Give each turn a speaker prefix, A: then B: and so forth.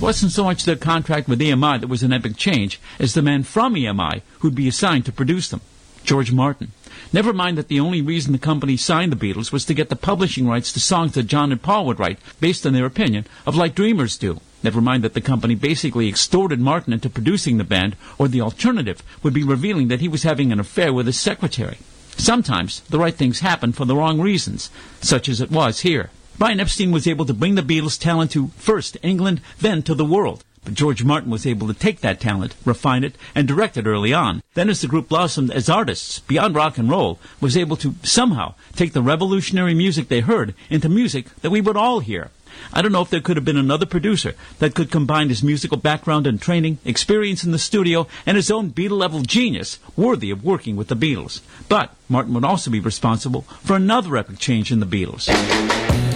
A: wasn't so much their contract with EMI that was an epic change as the man from EMI who'd be assigned to produce them, George Martin. Never mind that the only reason the company signed the Beatles was to get the publishing rights to songs that John and Paul would write, based on their opinion of Like Dreamers Do. Never mind that the company basically extorted Martin into producing the band, or the alternative would be revealing that he was having an affair with his secretary. Sometimes the right things happen for the wrong reasons, such as it was here. Brian Epstein was able to bring the Beatles' talent to first England, then to the world. But George Martin was able to take that talent, refine it, and direct it early on. Then as the group blossomed as artists, beyond rock and roll, was able to somehow take the revolutionary music they heard into music that we would all hear. I don't know if there could have been another producer that could combine his musical background and training, experience in the studio, and his own Beatle-level genius worthy of working with the Beatles. But Martin would also be responsible for another epic change in the Beatles.